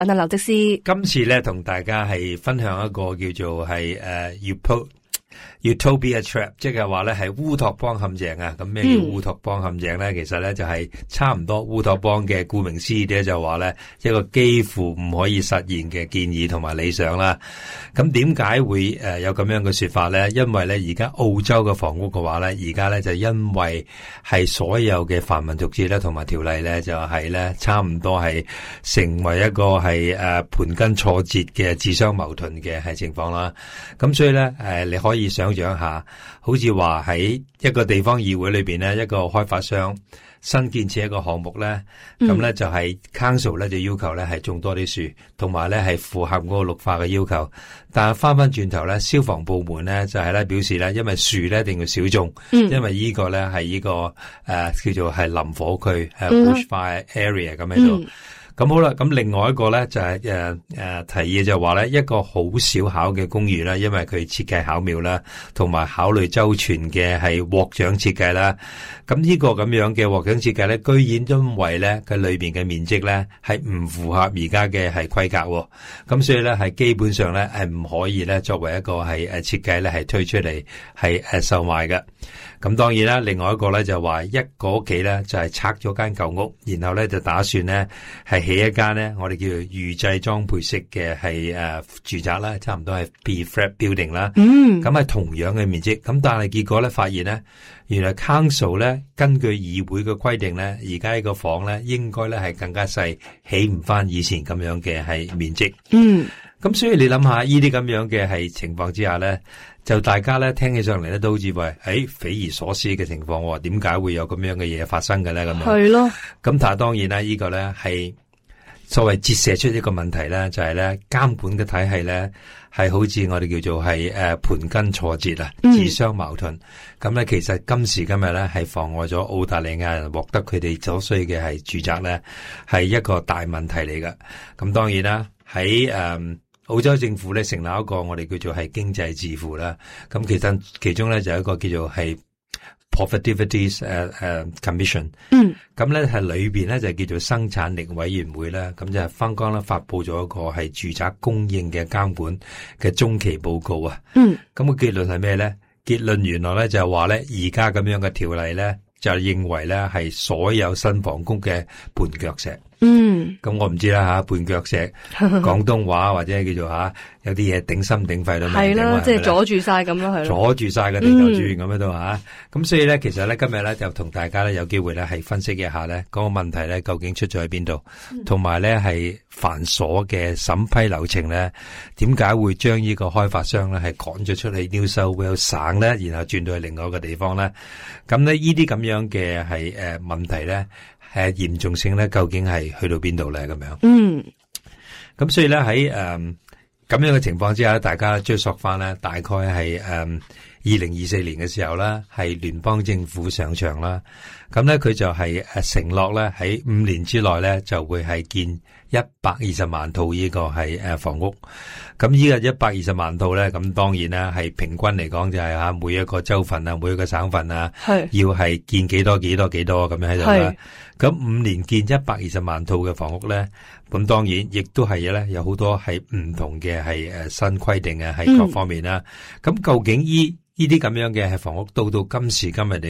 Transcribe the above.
阿劉則師， 今次咧同大家係分享一個叫做係Utopia Trap， 即係話咧係烏托邦陷阱啊！咁咩叫烏托邦陷阱咧？其實咧就係差唔多烏托邦嘅顧名思義咧，就話咧一個幾乎唔可以實現嘅建議同埋理想啦。咁點解會有咁樣嘅說法咧？因為咧而家澳洲嘅房屋嘅話咧，而家咧就因為係所有嘅繁文縟節咧同埋條例咧，就係咧差唔多係成為一個係盤根錯節嘅自相矛盾嘅係情況啦。咁所以咧你可以想象下，好似話喺一個地方議會裏邊咧，一個開發商新建設一個項目咧，咁咧就係 council 咧就要求咧係種多啲樹，同埋咧係符合嗰個綠化嘅要求。但係翻轉頭咧，消防部門咧就係咧表示咧，因為樹咧一定要少種，因為呢個咧係呢個叫做係林火區bushfire area 咁喺度。咁好啦，咁另外一個咧就係提議就話咧一個好小巧嘅公寓啦，因為佢設計巧妙啦，同埋考慮周全嘅係獲獎設計啦。咁呢個咁樣嘅獲獎設計咧，居然因為咧佢裏邊嘅面積咧係唔符合而家嘅係規格，咁所以咧係基本上咧係唔可以咧作為一個係設計咧係推出嚟係售賣嘅。咁當然啦，另外一個咧就話一個屋企咧就係拆咗間舊屋，然後咧就打算咧係起一間咧我哋叫做預製裝配式嘅係住宅啦，差唔多係 prefab building 啦。咁係同樣嘅面積，咁但係結果咧發現咧，原來 council 咧根據議會嘅規定咧，而家呢個房咧應該咧係更加細，起唔翻以前咁樣嘅係面積。咁所以你諗下呢啲咁樣嘅係情況之下咧，就大家咧聽起上嚟咧都好似話匪夷所思嘅情況，點解會有咁樣嘅嘢發生嘅咧？咁樣係咯。咁但係當然啦，呢個咧係所謂折射出一個問題咧，就係咧監管嘅體系咧係好似我哋叫做係盤根錯節啊，自相矛盾。咁咧其實今時今日咧係妨礙咗澳大利亞人獲得佢哋所需嘅係住宅咧，係一個大問題嚟㗎。咁當然啦，喺澳洲政府咧成立一個我哋叫做係經濟智庫啦，咁其中咧就有一個叫做係 Productivity Commission，咁咧係裏邊咧就叫做生產力委員會啦，咁就剛剛咧發佈咗一個係住宅供應嘅監管嘅中期報告啊，咁個結論係咩咧？結論原來咧就係話咧而家咁樣嘅條例咧就認為咧係所有新房屋嘅絆腳石。咁我唔知啦絆腳石廣東話或者叫做有啲嘢頂心頂肺都係啦， 即係阻住晒咁咯，係阻住晒個地球轉咁喺度咁所以咧，其實咧今日咧就同大家咧有機會咧係分析一下咧嗰個問題咧究竟出咗喺邊度，同埋咧係繁瑣嘅審批流程咧，點解會將呢個開發商咧係趕咗出去 New South Wales 省咧，然後轉到去另外一個地方咧？咁咧呢啲咁樣嘅係問題咧，嚴重性咧究竟係去到邊度咧？咁樣咁所以咧喺咁樣嘅情況之下，大家追溯翻咧，大概係2024年嘅時候啦，係聯邦政府上場啦。咁咧佢就係承諾咧喺5年之內咧就會係建120萬套呢個係房屋。咁呢個120萬套咧，咁當然啦係平均嚟講就係每一個州份啊，每一個省份啊，要係建幾多咁樣喺度啦。咁5年建120萬套嘅房屋咧，咁當然亦都係咧有好多係唔同嘅係新規定啊，係各方面啦。咁究竟呢啲咁樣嘅係房屋到今時今日嚟